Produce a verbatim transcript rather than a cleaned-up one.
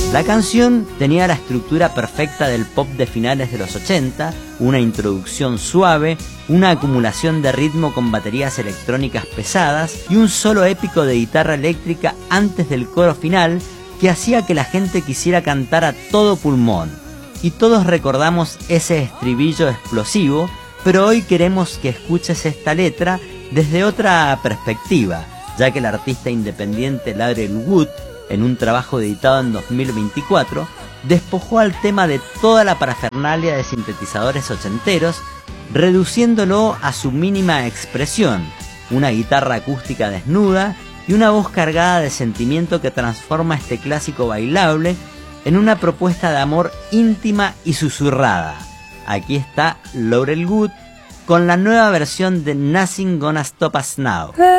La canción tenía la estructura perfecta del pop de finales de los ochenta, una introducción suave, una acumulación de ritmo con baterías electrónicas pesadas y un solo épico de guitarra eléctrica antes del coro final que hacía que la gente quisiera cantar a todo pulmón. Y todos recordamos ese estribillo explosivo, pero hoy queremos que escuches esta letra desde otra perspectiva, ya que el artista independiente Laurel Wood, en un trabajo editado en dos mil veinticuatro, despojó al tema de toda la parafernalia de sintetizadores ochenteros, reduciéndolo a su mínima expresión, una guitarra acústica desnuda y una voz cargada de sentimiento que transforma este clásico bailable en una propuesta de amor íntima y susurrada. Aquí está Laurel Wood con la nueva versión de Nothing Gonna Stop Us Now.